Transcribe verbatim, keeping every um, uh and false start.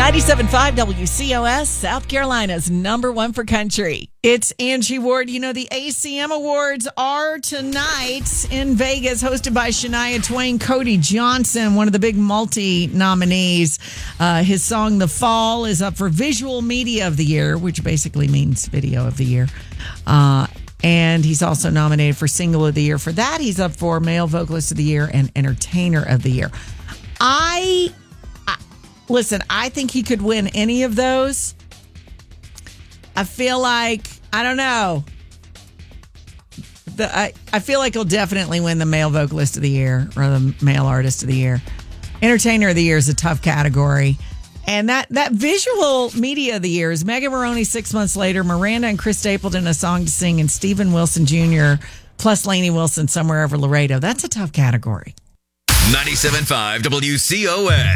ninety-seven point five W C O S, South Carolina's number one for country. It's Angie Ward. You know, the A C M Awards are tonight in Vegas, hosted by Shania Twain. Cody Johnson, one of the big multi-nominees. Uh, his song, The Fall, is up for Visual Media of the Year, which basically means video of the year. Uh, and he's also nominated for Single of the Year. For that, he's up for Male Vocalist of the Year and Entertainer of the Year. I... Listen, I think he could win any of those. I feel like, I don't know. The, I, I feel like he'll definitely win the Male Vocalist of the Year or the Male Artist of the Year. Entertainer of the Year is a tough category. And that, that Visual Media of the Year is Megan Moroney six months later, Miranda and Chris Stapleton, A Song to Sing, and Stephen Wilson Junior plus Lainey Wilson, Somewhere Over Laredo. That's a tough category. ninety-seven point five W C O S.